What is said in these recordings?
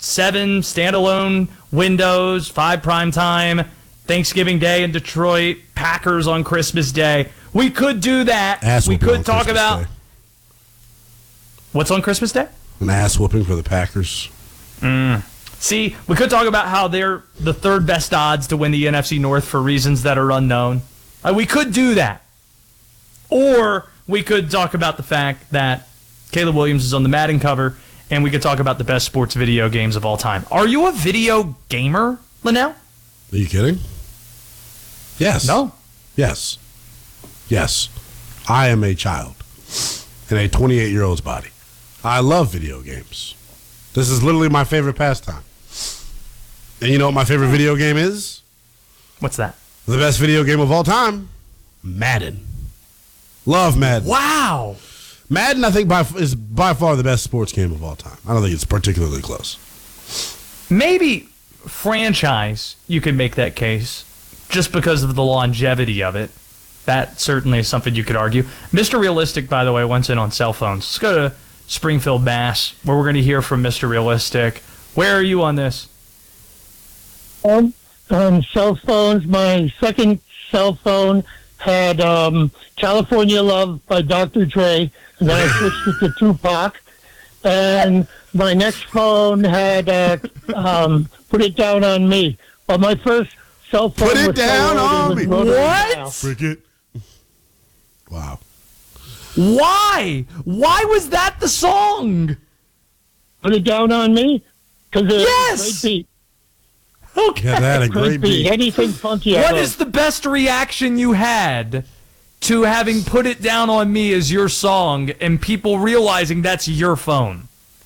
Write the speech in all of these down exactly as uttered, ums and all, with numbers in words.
seven standalone windows, five primetime, Thanksgiving Day in Detroit, Packers on Christmas Day. We could do that. Ass we whooping could on talk Christmas about... Day. What's on Christmas Day? An ass whooping for the Packers. Mm. See, we could talk about how they're the third best odds to win the N F C North for reasons that are unknown. Uh, we could do that. Or we could talk about the fact that Caleb Williams is on the Madden cover, and we could talk about the best sports video games of all time. Are you a video gamer, Linnell? Are you kidding? Yes. No. Yes. Yes. I am a child in a twenty-eight-year-old's body. I love video games. This is literally my favorite pastime. And you know what my favorite video game is? What's that? The best video game of all time? Madden. Love Madden. Wow. Madden, I think, by, is by far the best sports game of all time. I don't think it's particularly close. Maybe franchise, you could make that case, just because of the longevity of it. That certainly is something you could argue. Mister Realistic, by the way, went in on cell phones. Let's go to Springfield, Mass, where we're going to hear from Mister Realistic. Where are you on this? Um, um, cell phones. My second cell phone had um, California Love by Doctor Dre, and then I switched it to Tupac. And my next phone had uh, um, Put It Down on Me. Well, my first cell phone Put it was down on me. What? Cricket. Wow. Why? Why was that the song? Put It Down on Me? Because it Yes! was a great beat. Okay. Yeah, that had a great Great beat. beat. Anything funky. I What love. is the best reaction you had to having Put It Down on Me as your song and people realizing that's your phone?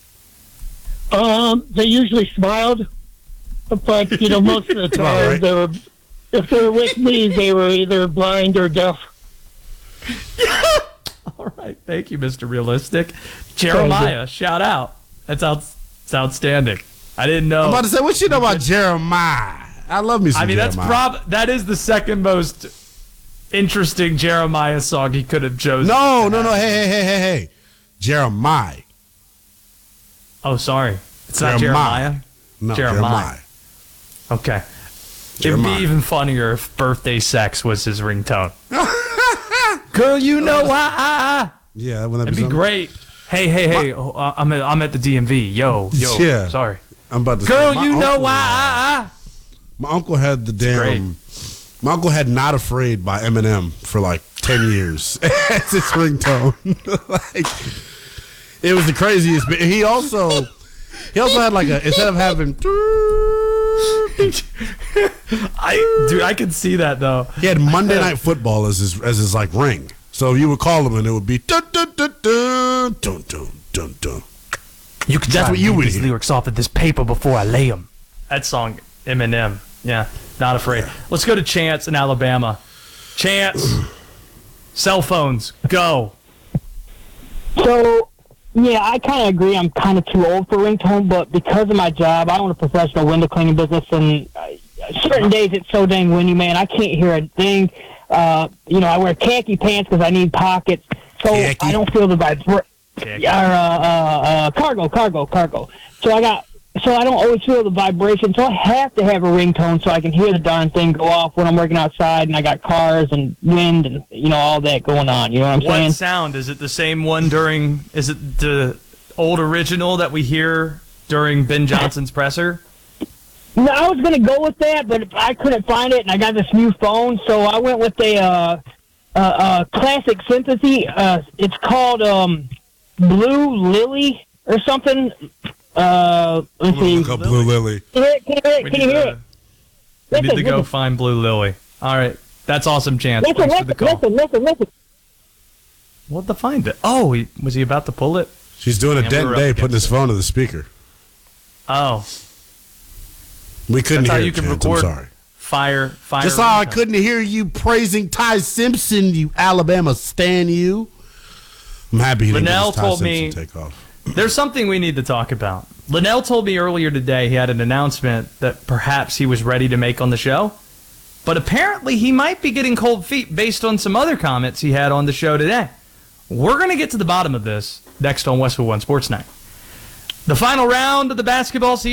Um, they usually smiled, but you know, most of the time All right. they were, if they were with me, they were either blind or deaf. All right. Thank you, Mister Realistic. Jeremiah, shout out. That's, out, that's outstanding. I didn't know. I'm about to say, what you know about Jeremiah? I love me some I mean, that's Jeremiah. prob- that is the second most interesting Jeremiah song he could have chosen. No, no, no. Hey, hey, hey, hey, hey. Jeremiah. Oh, sorry. It's not Jeremiah? No, Jeremiah. Jeremiah. Okay. Jeremiah. It'd be even funnier if Birthday Sex was his ringtone. Girl, you know why. Yeah, when that That'd be great. Hey, hey, hey. oh, uh, I'm, at, I'm at the D M V. Yo, yo. Yeah. Sorry. I'm about to Girl, say, my you know uncle- why. My uncle had the great. damn. My uncle had "Not Afraid" by Eminem for like ten years as his ringtone. Like, it was the craziest. But he also, he also had like a instead of having, I, dude, I can see that, though. he had Monday Night Football as his as his like ring. So you would call him and it would be dun dun dun dun dun dun dun dun. You can That's try what to you read would these hear. lyrics off of this paper before I lay them. That song, Eminem. Yeah, Not Afraid. Let's go to Chance in Alabama. Chance, cell phones, go. So, yeah, I kind of agree. I'm kind of too old for ringtone, but because of my job, I own a professional window cleaning business, and uh, certain days it's so dang windy, man. I can't hear a thing. Uh, you know, I wear khaki pants because I need pockets, so Khaki. I don't feel the vibration. Khaki. Or uh, uh, uh, cargo, cargo, cargo. So I got. So I don't always feel the vibration, so I have to have a ringtone so I can hear the darn thing go off when I'm working outside and I got cars and wind and, you know, all that going on. You know what I'm What saying? sound? Is it the same one during, is it the old original that we hear during Ben Johnson's presser? No, I was going to go with that, but I couldn't find it, and I got this new phone, so I went with a uh, uh, uh, classic synthesis. Uh, it's called um, Blue Lily or something. Uh, let's I'm gonna see. look up Blue Lily. Can you hear it? Can you hear it? We Can need you hear to, it? we need Listen, to go listen. find Blue Lily. All right. That's awesome, Chance. Listen, Thanks for the listen, call. listen, listen, listen. We'll have to find it. Oh, he, was he about to pull it? She's doing a Yeah, we dent were up day against putting his it. phone to the speaker. Oh, We couldn't that's how hear you it, can Chance. I'm record sorry. fire, fire. Just how I ringtone. couldn't hear you praising Ty Simpson, you Alabama stan you. I'm happy he didn't Linnell get his Ty told Simpson me- take off. There's something we need to talk about. Linnell told me earlier today he had an announcement that perhaps he was ready to make on the show. But apparently he might be getting cold feet based on some other comments he had on the show today. We're going to get to the bottom of this next on Westwood One Sports Night. The final round of the basketball season.